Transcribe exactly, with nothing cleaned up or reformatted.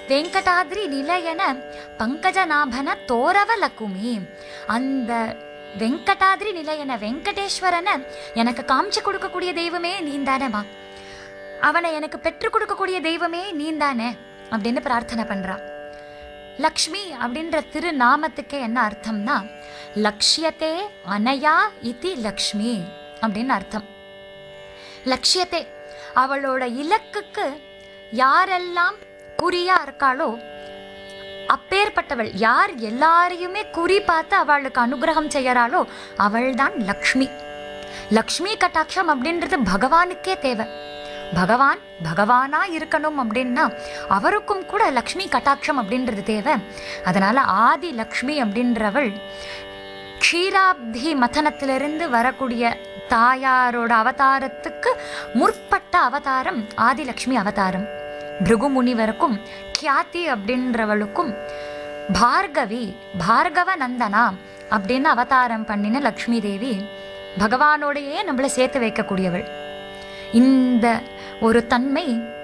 வெங்கடாத்ரி நிலையன பங்கஜநாபன தோரவலக்குமி. அந்த வெங்கடாத்ரி நிலையன வெங்கடேஸ்வரனை எனக்கு காமிச்சு கொடுக்கக்கூடிய தெய்வமே நீந்தானேமா, அவனை எனக்கு பெற்றுக் கொடுக்கக்கூடிய தெய்வமே நீந்தானே அப்படின்னு பிரார்த்தனை பண்றா. லக்ஷ்மி அப்படின்ற திருநாமத்துக்கே என்ன அர்த்தம்னா, லக்ஷ்யத்தே அனயா இதி லக்ஷ்மி அப்படின்னு அர்த்தம். லட்சியத்தை, அவளோட இலக்குக்கு யாரெல்லாம் குறியா இருக்காளோ அப்பேற்பட்டவள், யார் எல்லாரையுமே குறி பார்த்து அவளுக்கு அனுகிரகம் செய்யறாளோ அவள்தான் லக்ஷ்மி. லக்ஷ்மி கட்டாட்சம் அப்படின்றது பகவானுக்கே தேவை. பகவான் பகவானா இருக்கணும் அப்படின்னா அவருக்கும் கூட லக்ஷ்மி கட்டாட்சம் அப்படின்றது தேவை. அதனால ஆதி லக்ஷ்மி அப்படின்றவள் க்ஷீராப்தி மதனத்திலிருந்து வரக்கூடிய தாயாரோட அவதாரத்துக்கு முற்பட்ட அவதாரம் ஆதிலக்ஷ்மி அவதாரம். பிருகு முனிவருக்கும் கியாதி அப்படின்றவளுக்கும் பார்கவி பார்கவ நந்தனா அப்படின்னு அவதாரம் பண்ணின லக்ஷ்மி தேவி பகவானோடையே நம்மளை சேர்த்து வைக்கக்கூடியவள். இந்த ஒரு தன்மை